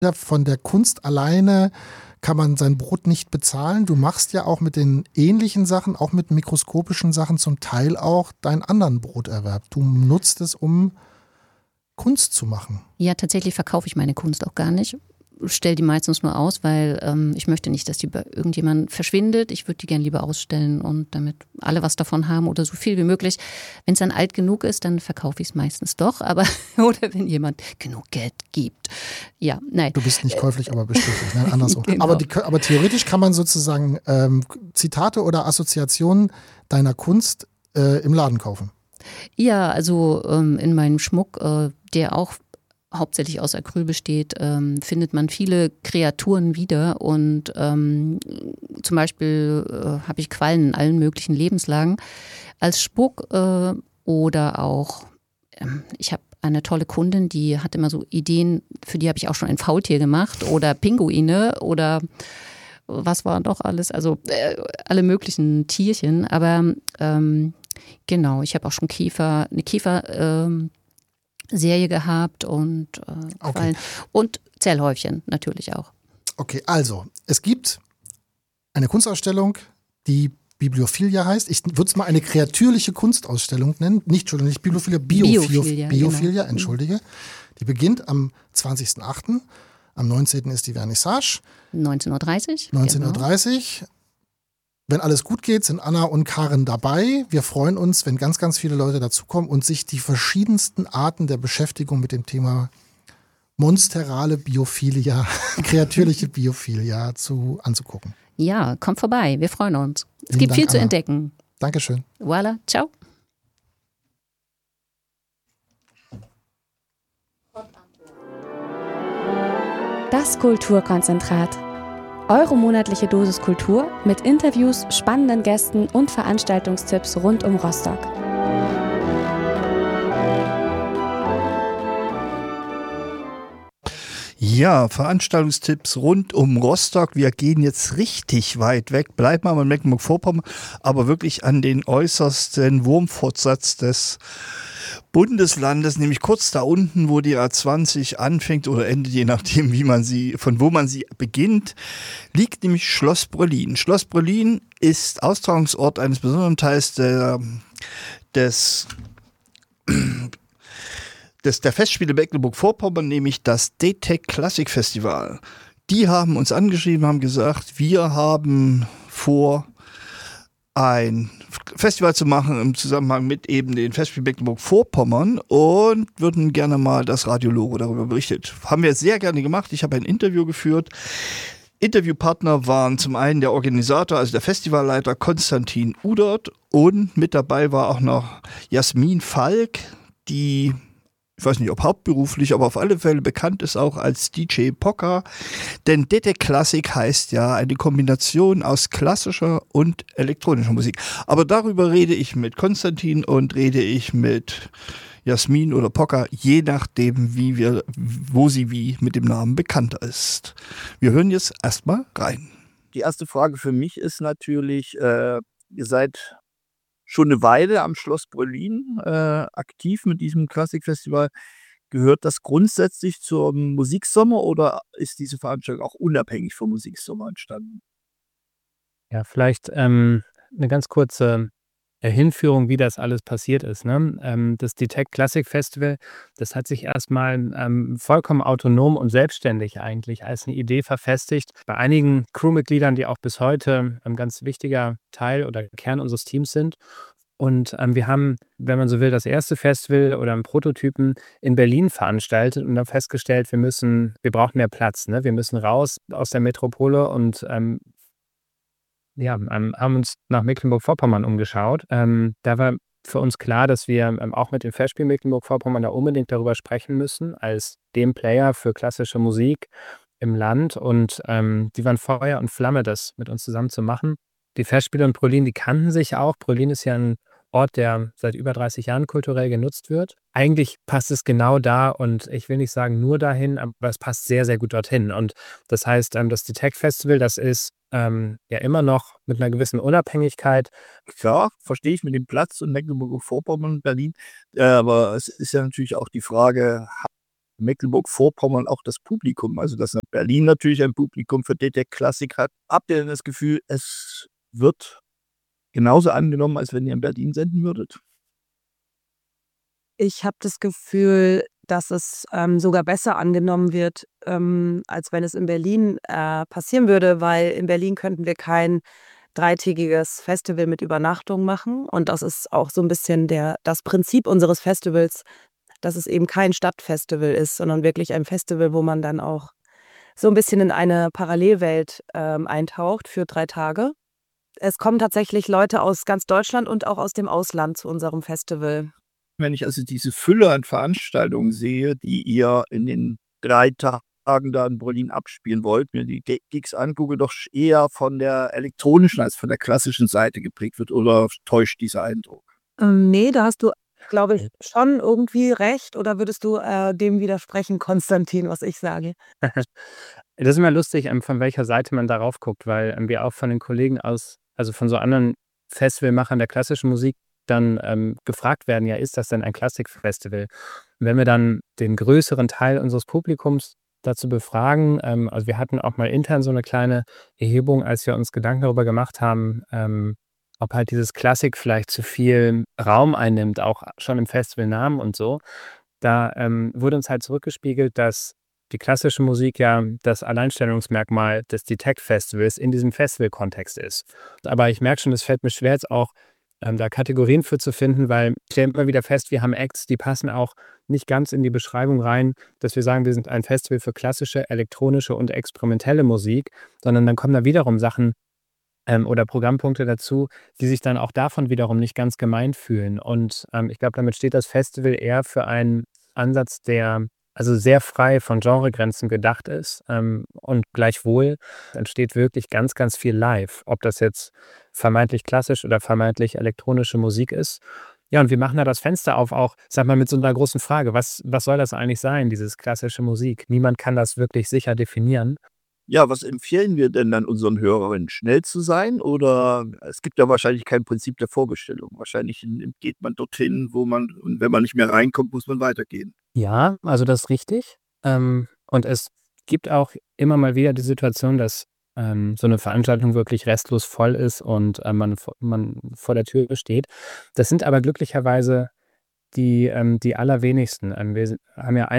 Ja, von der Kunst alleine kann man sein Brot nicht bezahlen. Du machst ja auch mit den ähnlichen Sachen, auch mit mikroskopischen Sachen zum Teil auch deinen anderen Broterwerb. Du nutzt es, um Kunst zu machen. Ja, tatsächlich verkaufe ich meine Kunst auch gar nicht. Stelle die meistens nur aus, weil ich möchte nicht, dass die bei irgendjemand verschwindet. Ich würde die gerne lieber ausstellen und damit alle was davon haben oder so viel wie möglich. Wenn es dann alt genug ist, dann verkaufe ich es meistens doch. Aber oder wenn jemand genug Geld gibt. Ja, nein. Du bist nicht käuflich, aber bestechlich. Nein, andersrum. Genau. Aber theoretisch kann man sozusagen Zitate oder Assoziationen deiner Kunst im Laden kaufen. Ja, also in meinem Schmuck, der auch hauptsächlich aus Acryl besteht, findet man viele Kreaturen wieder und zum Beispiel habe ich Quallen in allen möglichen Lebenslagen als Spuck oder auch, ich habe eine tolle Kundin, die hat immer so Ideen, für die habe ich auch schon ein Faultier gemacht oder Pinguine oder was war doch alles, also alle möglichen Tierchen, aber genau, ich habe auch schon eine Serie gehabt und Quallen und Zellhäufchen natürlich auch. Okay, also es gibt eine Kunstausstellung, die Bibliophilia heißt. Ich würde es mal eine kreatürliche Kunstausstellung nennen. Nicht Bibliophilia, Biophilia, entschuldige. Die beginnt am 20.08. Am 19. ist die Vernissage. 19.30 Uhr. 19.30 Uhr. Wenn alles gut geht, sind Anna und Karen dabei. Wir freuen uns, wenn ganz, ganz viele Leute dazukommen und sich die verschiedensten Arten der Beschäftigung mit dem Thema monsterale Biophilia, kreatürliche Biophilia anzugucken. Ja, kommt vorbei. Wir freuen uns. Es Vielen gibt Dank, viel zu Anna. entdecken. Dankeschön. Voilà, ciao. Das Kulturkonzentrat. Eure monatliche Dosis Kultur mit Interviews, spannenden Gästen und Veranstaltungstipps rund um Rostock. Ja, Veranstaltungstipps rund um Rostock. Wir gehen jetzt richtig weit weg, bleiben aber in Mecklenburg-Vorpommern, aber wirklich an den äußersten Wurmfortsatz des Bundeslandes, nämlich kurz da unten, wo die A20 anfängt oder endet, je nachdem, von wo man sie beginnt, liegt nämlich Schloss Bröllin. Schloss Bröllin ist Austragungsort eines besonderen Teils der Festspiele Mecklenburg-Vorpommern, nämlich das DTEC Classic Festival. Die haben uns angeschrieben, haben gesagt, wir haben vor, ein Festival zu machen im Zusammenhang mit eben den Festspielen Mecklenburg-Vorpommern und würden gerne mal das Radiologo darüber berichtet. Haben wir sehr gerne gemacht. Ich habe ein Interview geführt. Interviewpartner waren zum einen der Organisator, also der Festivalleiter Konstantin Udert, und mit dabei war auch noch Jasmin Falk, die, ich weiß nicht, ob hauptberuflich, aber auf alle Fälle bekannt ist auch als DJ Poker. Denn DTEC Classic heißt ja eine Kombination aus klassischer und elektronischer Musik. Aber darüber rede ich mit Konstantin und rede ich mit Jasmin oder Poker, je nachdem, wo sie wie mit dem Namen bekannt ist. Wir hören jetzt erstmal rein. Die erste Frage für mich ist natürlich, ihr seid schon eine Weile am Schloss Bröllin aktiv mit diesem Klassikfestival. Gehört das grundsätzlich zum Musiksommer oder ist diese Veranstaltung auch unabhängig vom Musiksommer entstanden? Ja, vielleicht eine ganz kurze Hinführung, wie das alles passiert ist. Ne? Das DTEC Classic Festival, das hat sich erstmal vollkommen autonom und selbstständig eigentlich als eine Idee verfestigt. Bei einigen Crewmitgliedern, die auch bis heute ein ganz wichtiger Teil oder Kern unseres Teams sind. Und wir haben, wenn man so will, das erste Festival oder einen Prototypen in Berlin veranstaltet und dann festgestellt, wir brauchen mehr Platz. Ne? Wir müssen raus aus der Metropole und haben uns nach Mecklenburg-Vorpommern umgeschaut. Da war für uns klar, dass wir auch mit dem Festspiel Mecklenburg-Vorpommern da unbedingt darüber sprechen müssen, als dem Player für klassische Musik im Land. Und die waren Feuer und Flamme, das mit uns zusammen zu machen. Die Festspiele und Bröllin, die kannten sich auch. Bröllin ist ja ein Ort, der seit über 30 Jahren kulturell genutzt wird. Eigentlich passt es genau da und ich will nicht sagen nur dahin, aber es passt sehr, sehr gut dorthin. Und das heißt, das DTEC Festival, das ist ja immer noch mit einer gewissen Unabhängigkeit. Klar, verstehe ich mit dem Platz und Mecklenburg-Vorpommern und Berlin. Aber es ist ja natürlich auch die Frage, Mecklenburg-Vorpommern auch das Publikum, also dass Berlin natürlich ein Publikum für DTEC Klassik hat. Habt ihr denn das Gefühl, es wird genauso angenommen, als wenn ihr in Berlin senden würdet? Ich habe das Gefühl, dass es sogar besser angenommen wird, als wenn es in Berlin passieren würde, weil in Berlin könnten wir kein dreitägiges Festival mit Übernachtung machen. Und das ist auch so ein bisschen das Prinzip unseres Festivals, dass es eben kein Stadtfestival ist, sondern wirklich ein Festival, wo man dann auch so ein bisschen in eine Parallelwelt eintaucht für 3 Tage. Es kommen tatsächlich Leute aus ganz Deutschland und auch aus dem Ausland zu unserem Festival. Wenn ich also diese Fülle an Veranstaltungen sehe, die ihr in den 3 Tagen da in Berlin abspielen wollt, mir die Gigs angucke, doch eher von der elektronischen als von der klassischen Seite geprägt wird, oder täuscht dieser Eindruck? Nee, da hast du, glaube ich, schon irgendwie recht. Oder würdest du dem widersprechen, Konstantin, was ich sage? Das ist immer lustig, von welcher Seite man darauf guckt, weil wir auch von den Kollegen aus, also von so anderen Festivalmachern der klassischen Musik, dann gefragt werden, ja, ist das denn ein Klassikfestival? Und wenn wir dann den größeren Teil unseres Publikums dazu befragen, also wir hatten auch mal intern so eine kleine Erhebung, als wir uns Gedanken darüber gemacht haben, ob halt dieses Klassik vielleicht zu viel Raum einnimmt, auch schon im Festivalnamen und so. Da wurde uns halt zurückgespiegelt, dass die klassische Musik ja das Alleinstellungsmerkmal des DTEC-Festivals in diesem Festival-Kontext ist. Aber ich merke schon, es fällt mir schwer, jetzt auch da Kategorien für zu finden, weil ich stelle immer wieder fest, wir haben Acts, die passen auch nicht ganz in die Beschreibung rein, dass wir sagen, wir sind ein Festival für klassische, elektronische und experimentelle Musik, sondern dann kommen da wiederum Sachen oder Programmpunkte dazu, die sich dann auch davon wiederum nicht ganz gemeint fühlen. Und ich glaube, damit steht das Festival eher für einen Ansatz, der also sehr frei von Genregrenzen gedacht ist, und gleichwohl entsteht wirklich ganz, ganz viel live, ob das jetzt vermeintlich klassisch oder vermeintlich elektronische Musik ist. Ja, und wir machen da das Fenster auf, auch, sag mal, mit so einer großen Frage, was soll das eigentlich sein, dieses klassische Musik? Niemand kann das wirklich sicher definieren. Ja, was empfehlen wir denn dann unseren Hörerinnen? Schnell zu sein, oder es gibt ja wahrscheinlich kein Prinzip der Vorbestellung. Wahrscheinlich geht man dorthin, und wenn man nicht mehr reinkommt, muss man weitergehen. Ja, also das ist richtig. Und es gibt auch immer mal wieder die Situation, dass so eine Veranstaltung wirklich restlos voll ist und man vor der Tür steht. Das sind aber glücklicherweise die allerwenigsten. Wir haben ja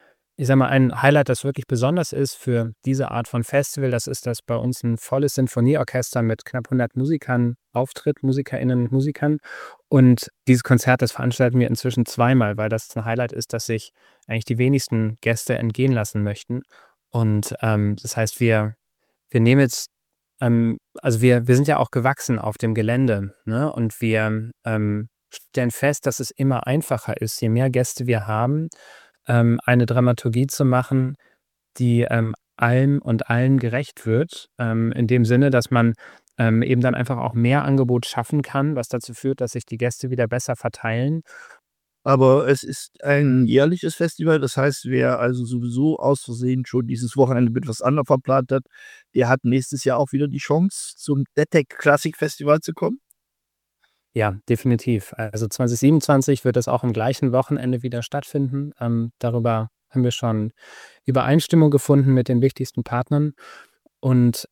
ein Highlight, das wirklich besonders ist für diese Art von Festival. Das ist, dass bei uns ein volles Sinfonieorchester mit knapp 100 Musikern auftritt, Musikerinnen und Musikern. Und dieses Konzert, das veranstalten wir inzwischen 2-mal, weil das ein Highlight ist, das sich eigentlich die wenigsten Gäste entgehen lassen möchten. Und das heißt, wir nehmen jetzt, also wir sind ja auch gewachsen auf dem Gelände, ne? Und wir stellen fest, dass es immer einfacher ist, je mehr Gäste wir haben, eine Dramaturgie zu machen, die allem und allen gerecht wird, in dem Sinne, dass man eben dann einfach auch mehr Angebot schaffen kann, was dazu führt, dass sich die Gäste wieder besser verteilen. Aber es ist ein jährliches Festival, das heißt, wer also sowieso aus Versehen schon dieses Wochenende mit was anderem verplant hat, der hat nächstes Jahr auch wieder die Chance, zum DTEC Klassik Festival zu kommen. Ja, definitiv. Also 2027 wird es auch am gleichen Wochenende wieder stattfinden. Darüber haben wir schon Übereinstimmung gefunden mit den wichtigsten Partnern. Und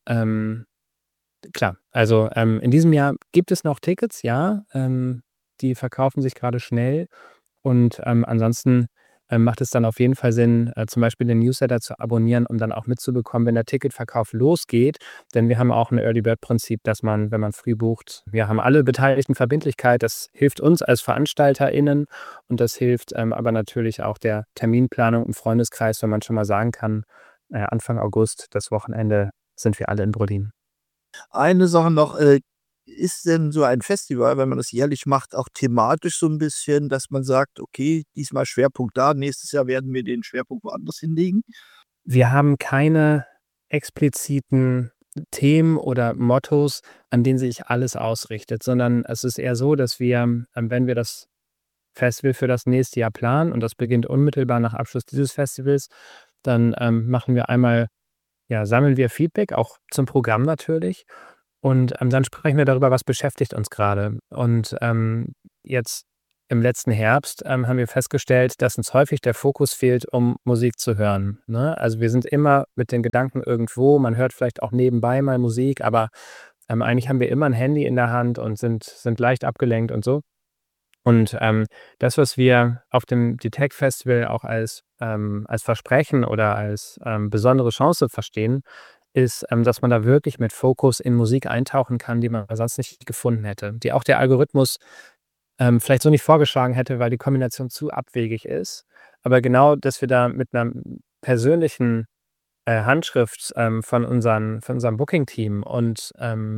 klar, also in diesem Jahr gibt es noch Tickets, ja. Die verkaufen sich gerade schnell. Und ansonsten macht es dann auf jeden Fall Sinn, zum Beispiel den Newsletter zu abonnieren, um dann auch mitzubekommen, wenn der Ticketverkauf losgeht. Denn wir haben auch ein Early Bird Prinzip, dass man, wenn man früh bucht, wir haben alle Beteiligten Verbindlichkeit. Das hilft uns als VeranstalterInnen und das hilft aber natürlich auch der Terminplanung im Freundeskreis, wenn man schon mal sagen kann, Anfang August, das Wochenende, sind wir alle in Berlin. Eine Sache noch, ist denn so ein Festival, wenn man das jährlich macht, auch thematisch so ein bisschen, dass man sagt: „Okay, diesmal Schwerpunkt da, nächstes Jahr werden wir den Schwerpunkt woanders hinlegen?“ Wir haben keine expliziten Themen oder Mottos, an denen sich alles ausrichtet, sondern es ist eher so, dass wir, wenn wir das Festival für das nächste Jahr planen, und das beginnt unmittelbar nach Abschluss dieses Festivals, dann machen wir einmal, ja, sammeln wir Feedback, auch zum Programm natürlich. Und dann sprechen wir darüber, was beschäftigt uns gerade. Und jetzt im letzten Herbst haben wir festgestellt, dass uns häufig der Fokus fehlt, um Musik zu hören. Ne? Also wir sind immer mit den Gedanken irgendwo, man hört vielleicht auch nebenbei mal Musik, aber eigentlich haben wir immer ein Handy in der Hand und sind leicht abgelenkt und so. Und das, was wir auf dem Detect Festival auch als Versprechen oder als besondere Chance verstehen, ist, dass man da wirklich mit Fokus in Musik eintauchen kann, die man sonst nicht gefunden hätte, die auch der Algorithmus vielleicht so nicht vorgeschlagen hätte, weil die Kombination zu abwegig ist. Aber genau, dass wir da mit einer persönlichen Handschrift von unserem Booking-Team und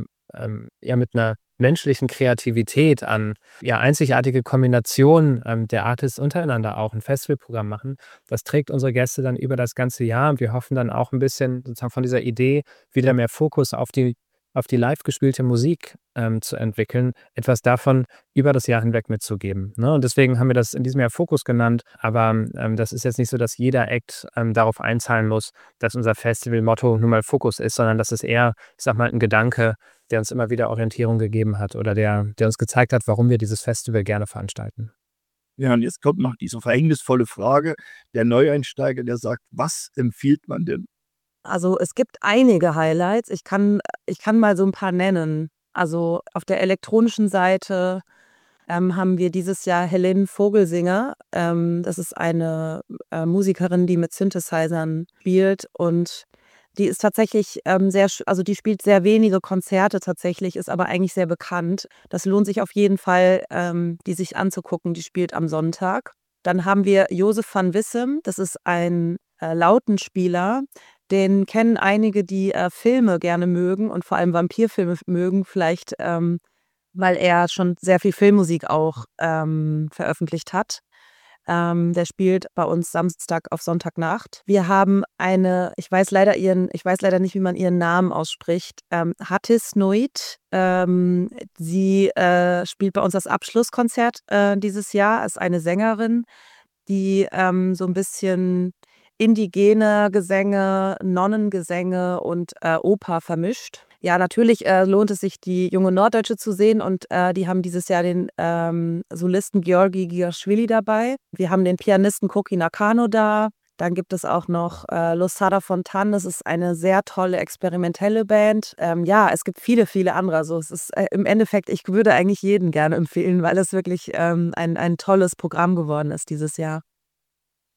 ja mit einer menschlichen Kreativität an einzigartige Kombinationen der Artists untereinander auch ein Festivalprogramm machen, das trägt unsere Gäste dann über das ganze Jahr. Und wir hoffen dann auch ein bisschen sozusagen von dieser Idee wieder mehr Fokus auf die live gespielte Musik zu entwickeln, etwas davon über das Jahr hinweg mitzugeben. Ne? Und deswegen haben wir das in diesem Jahr Fokus genannt, aber das ist jetzt nicht so, dass jeder Act darauf einzahlen muss, dass unser Festival-Motto nun mal Fokus ist, sondern das ist eher, ich sag mal, ein Gedanke, der uns immer wieder Orientierung gegeben hat oder der uns gezeigt hat, warum wir dieses Festival gerne veranstalten. Ja, und jetzt kommt noch diese verhängnisvolle Frage, der Neueinsteiger, der sagt, was empfiehlt man denn? Also es gibt einige Highlights. Ich kann mal so ein paar nennen. Also auf der elektronischen Seite haben wir dieses Jahr Helene Vogelsinger. Das ist eine Musikerin, die mit Synthesizern spielt und die ist tatsächlich die spielt sehr wenige Konzerte tatsächlich, ist aber eigentlich sehr bekannt. Das lohnt sich auf jeden Fall, die sich anzugucken. Die spielt am Sonntag. Dann haben wir Josef van Wissem. Das ist ein Lautenspieler. Den kennen einige, die Filme gerne mögen und vor allem Vampirfilme mögen, vielleicht weil er schon sehr viel Filmmusik auch veröffentlicht hat. Der spielt bei uns Samstag auf Sonntagnacht. Wir haben ich weiß leider nicht, wie man ihren Namen ausspricht, Hattis Noit. Sie spielt bei uns das Abschlusskonzert dieses Jahr, ist eine Sängerin, die so ein bisschen indigene Gesänge, Nonnengesänge und Oper vermischt. Ja, natürlich lohnt es sich, die junge Norddeutsche zu sehen und die haben dieses Jahr den Solisten Georgi Giashvili dabei. Wir haben den Pianisten Koki Nakano da. Dann gibt es auch noch Losada Fontan. Das ist eine sehr tolle experimentelle Band. Es gibt viele, viele andere. Also es ist im Endeffekt, ich würde eigentlich jeden gerne empfehlen, weil es wirklich ein tolles Programm geworden ist dieses Jahr.